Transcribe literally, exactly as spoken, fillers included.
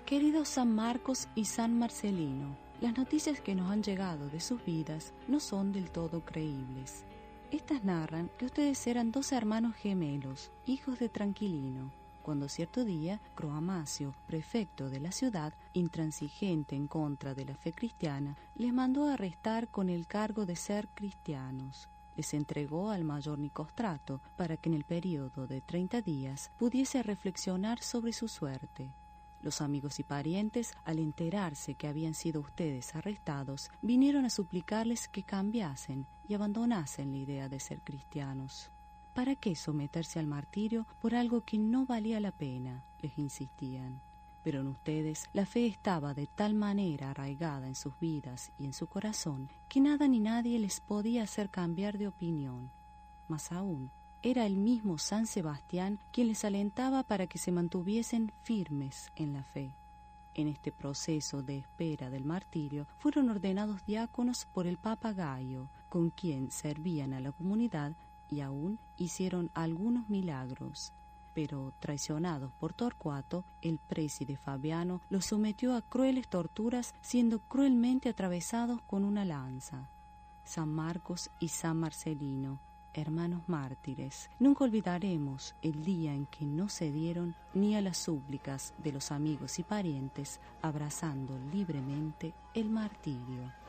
Queridos San Marcos y San Marcelino, las noticias que nos han llegado de sus vidas no son del todo creíbles. Estas narran que ustedes eran dos hermanos gemelos, hijos de Tranquilino, cuando cierto día Croamacio, prefecto de la ciudad, intransigente en contra de la fe cristiana, les mandó arrestar con el cargo de ser cristianos. Les entregó al mayor Nicostrato para que en el período de treinta días pudiese reflexionar sobre su suerte. Los amigos y parientes, al enterarse que habían sido ustedes arrestados, vinieron a suplicarles que cambiasen y abandonasen la idea de ser cristianos. ¿Para qué someterse al martirio por algo que no valía la pena?, les insistían. Pero en ustedes la fe estaba de tal manera arraigada en sus vidas y en su corazón que nada ni nadie les podía hacer cambiar de opinión. Más aún, era el mismo San Sebastián quien les alentaba para que se mantuviesen firmes en la fe. En este proceso de espera del martirio fueron ordenados diáconos por el Papa Gayo, con quien servían a la comunidad y aún hicieron algunos milagros. Pero, traicionados por Torcuato, el préside Fabiano los sometió a crueles torturas, siendo cruelmente atravesados con una lanza. San Marcos y San Marcelino, hermanos mártires, nunca olvidaremos el día en que no cedieron ni a las súplicas de los amigos y parientes, abrazando libremente el martirio.